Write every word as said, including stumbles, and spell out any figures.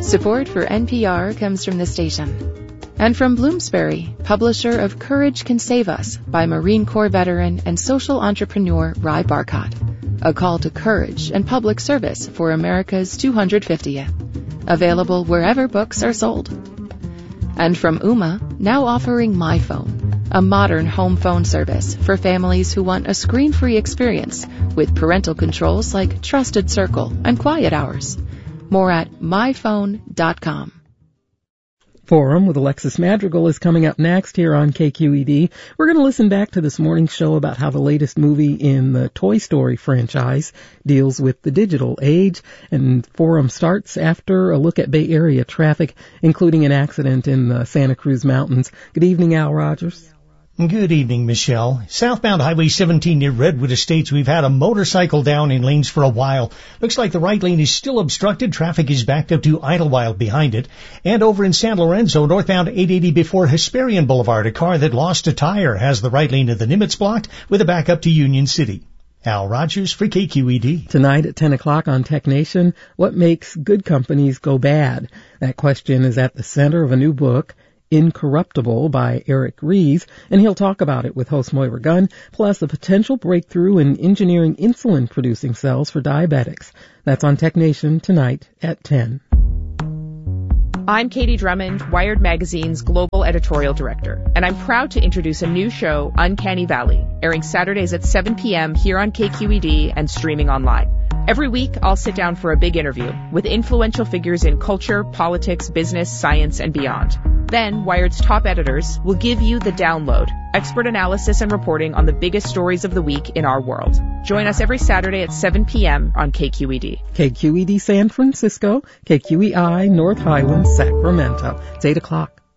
Support for N P R comes from the station. And from Bloomsbury, publisher of Courage Can Save Us by Marine Corps veteran and social entrepreneur Ry Barcott. A call to courage and public service for America's two hundred fiftieth. Available wherever books are sold. And from Ooma, now offering MyPhone, a modern home phone service for families who want a screen-free experience with parental controls like Trusted Circle and Quiet Hours. More at my phone dot com. Forum with Alexis Madrigal is coming up next here on K Q E D. We're going to listen back to this morning's show about how the latest movie in the Toy Story franchise deals with the digital age. And Forum starts after a look at Bay Area traffic, including an accident in the Santa Cruz Mountains. Good evening, Al Rogers. Good evening, Michelle. Southbound Highway seventeen near Redwood Estates, we've had a motorcycle down in lanes for a while. Looks like the right lane is still obstructed. Traffic is backed up to Idlewild behind it. And over in San Lorenzo, northbound eight eighty before Hesperian Boulevard, a car that lost a tire has the right lane of the Nimitz blocked with a backup to Union City. Al Rogers for K Q E D. Tonight at ten o'clock on Tech Nation, what makes good companies go bad? That question is at the center of a new book, Incorruptible by Eric Ries, and he'll talk about it with host Moira Gunn, plus a potential breakthrough in engineering insulin-producing cells for diabetics. That's on Tech Nation tonight at ten. I'm Katie Drummond, Wired Magazine's Global Editorial Director, and I'm proud to introduce a new show, Uncanny Valley, airing Saturdays at seven p.m. here on K Q E D and streaming online. Every week, I'll sit down for a big interview with influential figures in culture, politics, business, science, and beyond. Then, Wired's top editors will give you the download, expert analysis and reporting on the biggest stories of the week in our world. Join us every Saturday at seven p.m. on K Q E D. K Q E D San Francisco, K Q E I North Highlands, Sacramento. It's eight o'clock.